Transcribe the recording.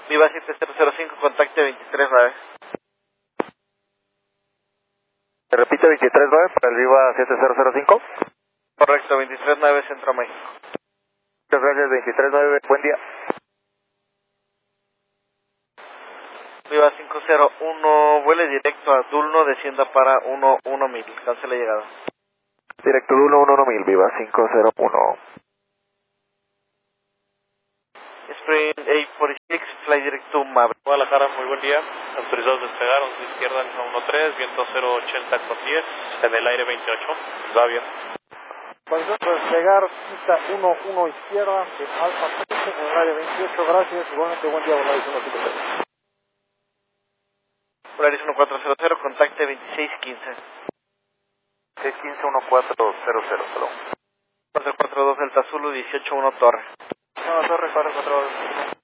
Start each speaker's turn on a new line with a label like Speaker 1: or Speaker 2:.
Speaker 1: Viva 7005, contacte 239.
Speaker 2: ¿Se repite 239 para el Viva 7005?
Speaker 1: Correcto, 239 Centro México.
Speaker 2: Muchas gracias, 239, buen día.
Speaker 1: Viva 501, vuele directo a Dulno, descienda para 11000, cancela llegada.
Speaker 2: Directo Dulno 11000, Viva 501.
Speaker 1: Spring 846, fly direct to Maverick.
Speaker 3: Guadalajara, muy buen día. Autorizados a despegar, a la izquierda, Lima 13, viento 080 con 10, en el aire 28. Va bien.
Speaker 4: Autorizados a despegar, pista 11 izquierda, en Alfa 13, en el área 28, gracias. Igualmente, buen día, Volaris 153.
Speaker 1: Volaris 1400, contacte 2615.
Speaker 2: 615-1400, perdón.
Speaker 1: 442 Delta Zulu, 181 Torre.
Speaker 4: No, Torre 442.